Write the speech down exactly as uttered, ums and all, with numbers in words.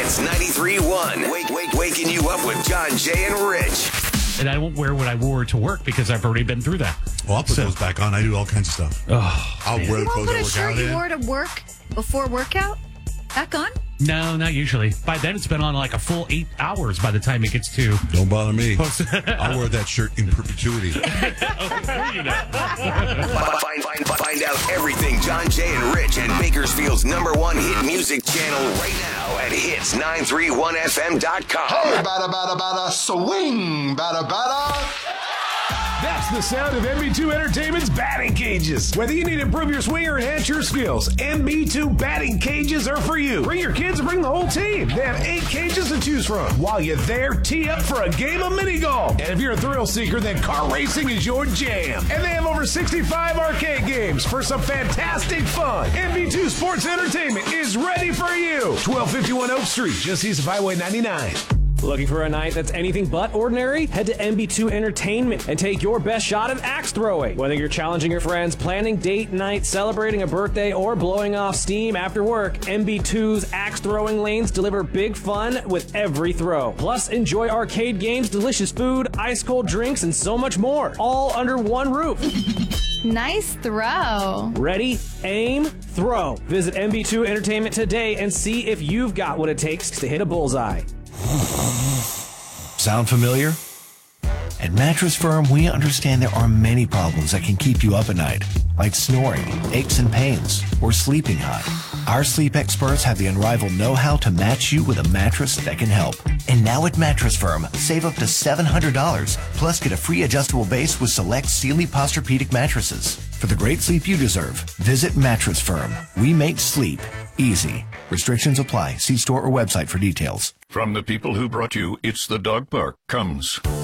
Hits ninety-three point one. Wake, wake, waking you up with John, Jay, and Rich. And I won't wear what I wore to work because I've already been through that. Well, I'll put So- those back on. I do all kinds of stuff. Oh, I'll man. wear You the won't clothes put I a work shirt out you in. wore to work before workout back on? No, not usually. By then, it's been on like a full eight hours by the time it gets to... Don't bother me. Post- I'll wear that shirt in perpetuity. you know. Find, find, find out everything John, Jay, and Rich and Bakersfield's number one hit music channel right now at hits nine three one f m dot com. Hey, bada, bada, bada, swing, bada, bada. That's the sound of M B two Entertainment's batting cages. Whether you need to improve your swing or enhance your skills, M B two batting cages are for you. Bring your kids or bring the whole team. They have eight cages to choose from. While you're there, tee up for a game of mini golf. And if you're a thrill seeker, then car racing is your jam. And they have over sixty-five arcade games for some fantastic fun. M B two Sports Entertainment is ready for you. twelve fifty-one Oak Street, just east of Highway ninety-nine. Looking for a night that's anything but ordinary? Head to M B two Entertainment and take your best shot at axe throwing. Whether you're challenging your friends, planning date night, celebrating a birthday, or blowing off steam after work, M B two's axe throwing lanes deliver big fun with every throw. Plus, enjoy arcade games, delicious food, ice cold drinks, and so much more. All under one roof. Nice throw. Ready, aim, throw. Visit M B two Entertainment today and see if you've got what it takes to hit a bullseye. Sound familiar? At Mattress Firm, we understand there are many problems that can keep you up at night, like snoring, aches and pains, or sleeping hot. Our sleep experts have the unrivaled know-how to match you with a mattress that can help. And now at Mattress Firm, save up to seven hundred dollars, plus get a free adjustable base with select Sealy Posturepedic mattresses. For the great sleep you deserve, visit Mattress Firm. We make sleep easy. Restrictions apply. See store or website for details. From the people who brought you It's the Dog Park comes